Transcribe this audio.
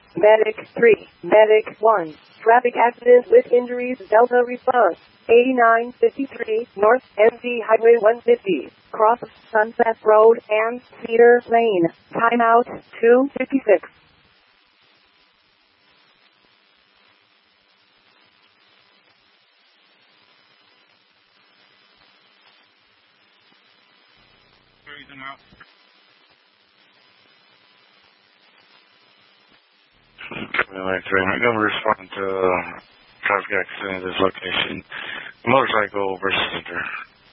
Medic 3, Medic 1. Traffic accident with injuries, Delta response. 8953 North NC Highway 150. Cross Sunset Road and Cedar Lane. Timeout 2:56. I'm going to respond to traffic accident at this location. Motorcycle versus center.